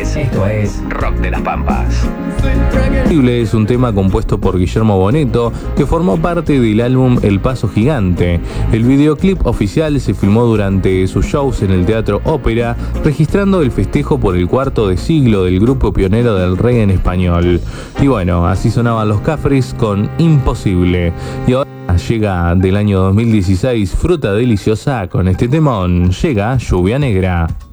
Esto es Rock de las Pampas. Imposible es un tema compuesto por Guillermo Bonetto que formó parte del álbum El Paso Gigante. El videoclip oficial se filmó durante sus shows en el Teatro Ópera, registrando el festejo por el cuarto de siglo del grupo pionero del reggae en español. Y bueno, así sonaban los Cafres con Imposible. Y ahora llega del año 2016 Fruta Deliciosa con este temón. Llega Lluvia Negra.